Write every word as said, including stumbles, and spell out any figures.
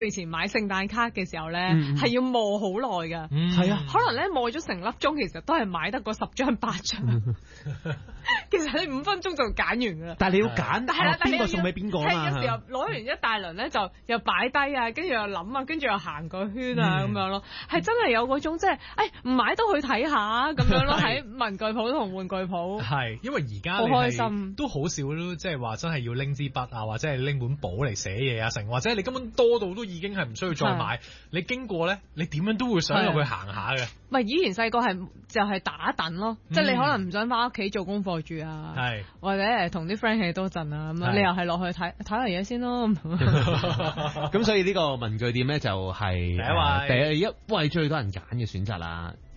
以前買聖誕卡嘅時候咧，係、 嗯、 要磨好耐㗎。 係、嗯、啊， 可能咧磨咗成粒鐘，其實都係買得嗰十張八張。其實你五分鐘就揀完㗎啦。 但係你要揀， 係啦，邊個送俾邊個啊嘛？ 係有時候攞完一大輪咧，就又擺低啊，跟住又諗啊，跟住又行個圈啊咁、嗯、樣咯。係真係有嗰種即係，誒、哎、唔買都去睇下咁樣咯。喺文具鋪同玩具鋪。 係，因為而家好開心， 都好少咯，即係話真係要拎支筆啊，或者係拎本簿嚟寫嘢啊，成或者你根本多到都已經係唔需要再買。你經過咧，你點樣都會想入去行下嘅。 唔係以前細個係就係打躉咯，嗯、即係你可能唔想翻屋企做功課住啊，或者誒同啲 friend 起多陣啊咁樣，你又係落去睇睇下嘢先咯。 咁所以呢個文具店咧就係、是、第一位，第一位最多人揀嘅選擇啦。